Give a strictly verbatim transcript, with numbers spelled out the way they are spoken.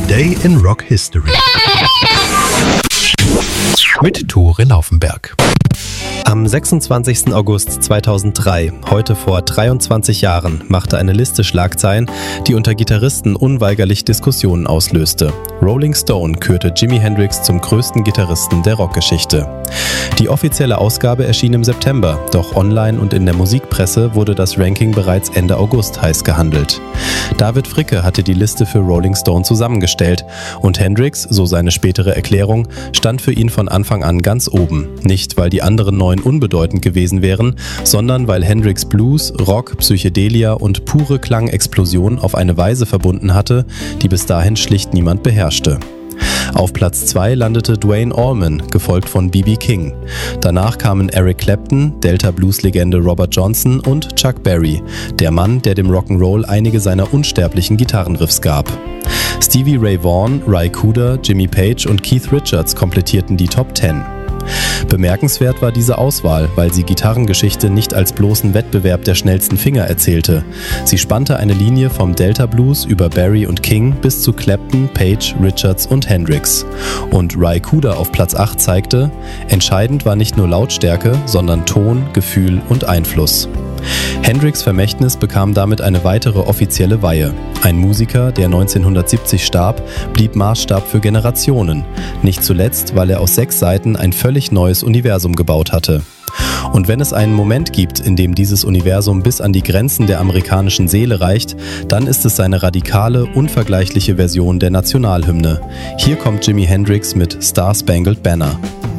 Today in Rock History mit Tore Laufenberg. Am sechsundzwanzigsten August zweitausenddrei, heute vor dreiundzwanzig Jahren, machte eine Liste Schlagzeilen, die unter Gitarristen unweigerlich Diskussionen auslöste. Rolling Stone kürte Jimi Hendrix zum größten Gitarristen der Rockgeschichte. Die offizielle Ausgabe erschien im September, doch online und in der Musikpresse wurde das Ranking bereits Ende August heiß gehandelt. David Fricke hatte die Liste für Rolling Stone zusammengestellt und Hendrix, so seine spätere Erklärung, stand für ihn von Anfang an ganz oben. Nicht, weil die anderen neun unbedeutend gewesen wären, sondern weil Hendrix Blues, Rock, Psychedelia und pure Klangexplosion auf eine Weise verbunden hatte, die bis dahin schlicht niemand beherrschte. Auf Platz zwei landete Duane Allman, gefolgt von B B King. Danach kamen Eric Clapton, Delta-Blues-Legende Robert Johnson und Chuck Berry, der Mann, der dem Rock'n'Roll einige seiner unsterblichen Gitarrenriffs gab. Stevie Ray Vaughan, Ry Cooder, Jimmy Page und Keith Richards komplettierten die Top Ten. Bemerkenswert war diese Auswahl, weil sie Gitarrengeschichte nicht als bloßen Wettbewerb der schnellsten Finger erzählte. Sie spannte eine Linie vom Delta Blues über Berry und King bis zu Clapton, Page, Richards und Hendrix. Und Ry Cooder auf Platz acht zeigte, entscheidend war nicht nur Lautstärke, sondern Ton, Gefühl und Einfluss. Hendrix' Vermächtnis bekam damit eine weitere offizielle Weihe. Ein Musiker, der neunzehnhundertsiebzig starb, blieb Maßstab für Generationen. Nicht zuletzt, weil er aus sechs Seiten ein völlig neues Universum gebaut hatte. Und wenn es einen Moment gibt, in dem dieses Universum bis an die Grenzen der amerikanischen Seele reicht, dann ist es seine radikale, unvergleichliche Version der Nationalhymne. Hier kommt Jimi Hendrix mit Star Spangled Banner.